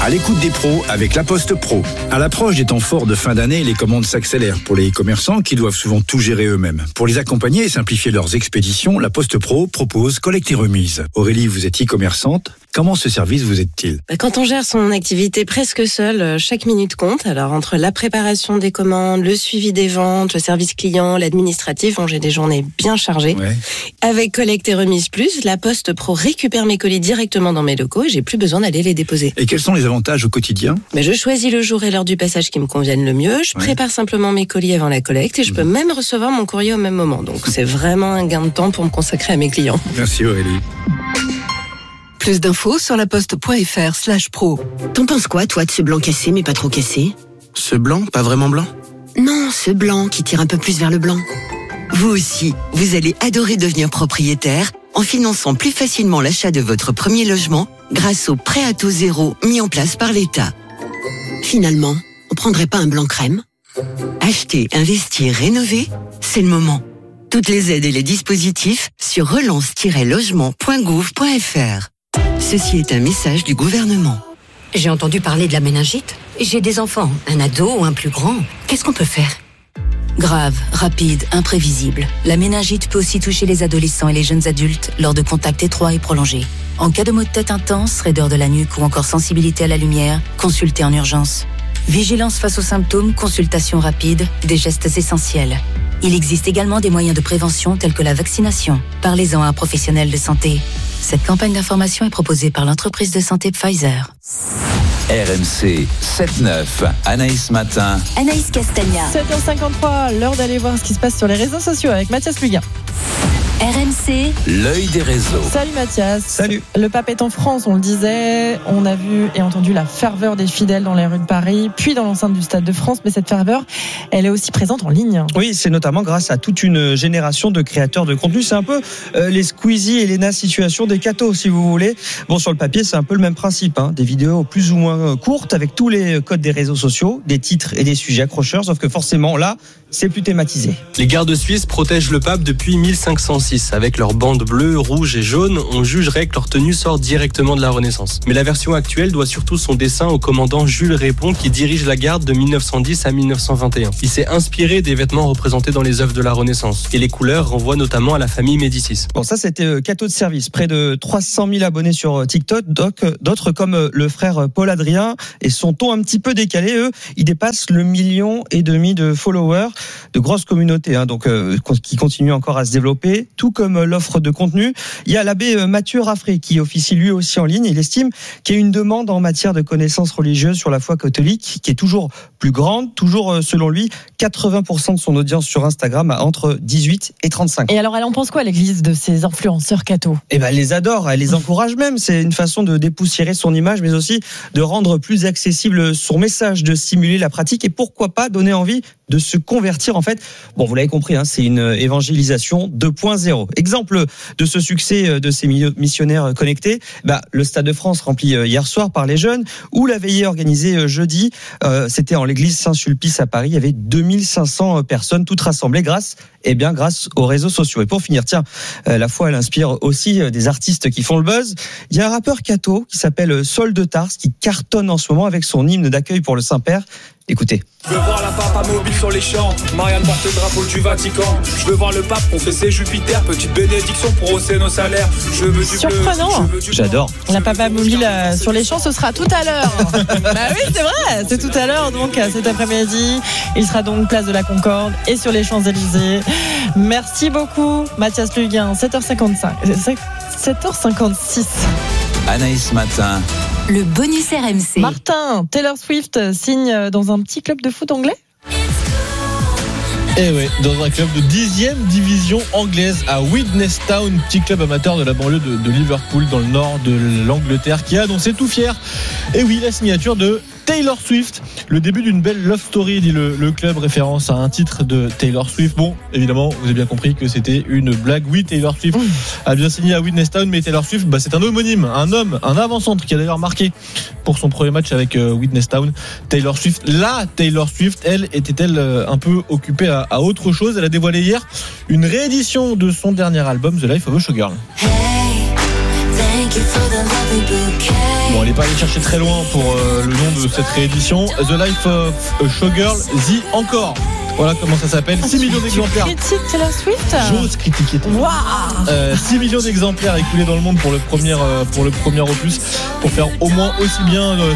À l'écoute des pros avec La Poste Pro. À l'approche des temps forts de fin d'année, les commandes s'accélèrent pour les commerçants qui doivent souvent tout gérer eux-mêmes. Pour les accompagner et simplifier leurs expéditions, La Poste Pro propose collecte et remise. Aurélie, vous êtes e-commerçante. Comment ce service vous aide-t-il ? Quand on gère son activité presque seul, chaque minute compte. Alors entre la préparation des commandes, le suivi des ventes, le service client, l'administratif, j'ai des journées bien chargées. Ouais. Avec Collecte et Remise Plus, La Poste Pro récupère mes colis directement dans mes locaux et j'ai plus besoin d'aller les déposer. Et quels sont les avantages au quotidien ? Je choisis le jour et l'heure du passage qui me conviennent le mieux. Je prépare simplement mes colis avant la collecte et je peux même recevoir mon courrier au même moment. Donc c'est vraiment un gain de temps pour me consacrer à mes clients. Merci Aurélie. Plus d'infos sur laposte.fr/pro. T'en penses quoi, toi, de ce blanc cassé, mais pas trop cassé ? Ce blanc, pas vraiment blanc ? Non, ce blanc qui tire un peu plus vers le blanc. Vous aussi, vous allez adorer devenir propriétaire en finançant plus facilement l'achat de votre premier logement grâce au prêt à taux zéro mis en place par l'État. Finalement, on prendrait pas un blanc crème ? Acheter, investir, rénover, c'est le moment. Toutes les aides et les dispositifs sur relance-logement.gouv.fr. Ceci est un message du gouvernement. J'ai entendu parler de la méningite. J'ai des enfants, un ado ou un plus grand. Qu'est-ce qu'on peut faire ? Grave, rapide, imprévisible. La méningite peut aussi toucher les adolescents et les jeunes adultes lors de contacts étroits et prolongés. En cas de maux de tête intense, raideur de la nuque ou encore sensibilité à la lumière, consultez en urgence. Vigilance face aux symptômes, consultation rapide, des gestes essentiels. Il existe également des moyens de prévention tels que la vaccination. Parlez-en à un professionnel de santé. Cette campagne d'information est proposée par l'entreprise de santé Pfizer. RMC 7-9, Anaïs Matin. Anaïs Castagna. 7h53, l'heure d'aller voir ce qui se passe sur les réseaux sociaux avec Mathias Luguin. RMC, l'œil des réseaux. Salut Mathias. Salut. Le pape est en France, on le disait. On a vu et entendu la ferveur des fidèles dans les rues de Paris, puis dans l'enceinte du Stade de France. Mais cette ferveur, elle est aussi présente en ligne. Oui, c'est notamment grâce à toute une génération de créateurs de contenu. C'est un peu les Squeezie et Lena situation des cathos, si vous voulez. Bon, sur le papier, c'est un peu le même principe. Des vidéos plus ou moins courtes avec tous les codes des réseaux sociaux, des titres et des sujets accrocheurs. Sauf que forcément, là, c'est plus thématisé. Les gardes suisses protègent le pape depuis 1506. Avec leurs bandes bleues, rouges et jaunes, on jugerait que leur tenue sort directement de la Renaissance. Mais la version actuelle doit surtout son dessin au commandant Jules Répon qui dirige la garde de 1910 à 1921. Il s'est inspiré des vêtements représentés dans les œuvres de la Renaissance. Et les couleurs renvoient notamment à la famille Médicis. Bon, ça c'était Cato de service. Près de 300 000 abonnés sur TikTok. D'autres comme le frère Paul Adrien et son ton un petit peu décalé, eux, ils dépassent le 1,5 million de followers. De grosses communautés qui continuent encore à se développer, tout comme l'offre de contenu. Il y a l'abbé Mathieu Raffray qui officie lui aussi en ligne. Il estime qu'il y a une demande en matière de connaissances religieuses sur la foi catholique qui est toujours plus grande, toujours selon lui 80% de son audience sur Instagram a entre 18 et 35. Et alors elle en pense quoi l'église de ces influenceurs cathos ? Elle les adore, elle les encourage même. C'est une façon de dépoussiérer son image mais aussi de rendre plus accessible son message, de stimuler la pratique et pourquoi pas donner envie de se convertir en fait. Bon, vous l'avez compris, c'est une évangélisation 2.0. Exemple de ce succès de ces missionnaires connectés, le Stade de France rempli hier soir par les jeunes ou la veillée organisée jeudi, c'était en l'église Saint-Sulpice à Paris, il y avait 2500 personnes toutes rassemblées grâce aux réseaux sociaux. Et pour finir, la foi elle inspire aussi des artistes qui font le buzz. Il y a un rappeur catho qui s'appelle Saul de Tarse qui cartonne en ce moment avec son hymne d'accueil pour le Saint-Père. Écoutez. Je veux voir la papa mobile sur les champs, Marianne porte le drapeau du Vatican. Je veux voir le pape confesser Jupiter, petite bénédiction pour hausser nos salaires. Je veux du surprenant. J'adore. La papa mobile sur les champs, ce sera tout à l'heure. Oui, c'est vrai, c'est tout à l'heure, donc cet après-midi. Il sera donc place de la Concorde et sur les Champs-Élysées. Merci beaucoup, Mathias Luguin. 7h56. Anaïs Matin. Le bonus RMC. Martin, Taylor Swift signe dans un petit club de foot anglais ? Eh oui, dans un club de 10e division anglaise à Widnes Town, petit club amateur de la banlieue de Liverpool dans le nord de l'Angleterre qui a annoncé tout fier. Et oui, la signature de Taylor Swift, le début d'une belle love story, dit le club, référence à un titre de Taylor Swift. Bon, évidemment, vous avez bien compris que c'était une blague. Oui, Taylor Swift a bien signé à Widnes Town, mais Taylor Swift, c'est un homonyme, un homme, un avant-centre qui a d'ailleurs marqué pour son premier match avec Widnes Town. Taylor Swift, elle, était-elle un peu occupée à autre chose? Elle a dévoilé hier une réédition de son dernier album, The Life of a Showgirl. Bon, elle n'est pas allé chercher très loin pour le nom de cette réédition. The Life of a Showgirl, The Encore. Voilà comment ça s'appelle. 6 millions d'exemplaires. Critique Taylor Swift. J'ose critiquer. Waouh. 6 millions d'exemplaires écoulés dans le monde pour le premier opus, pour faire au moins aussi bien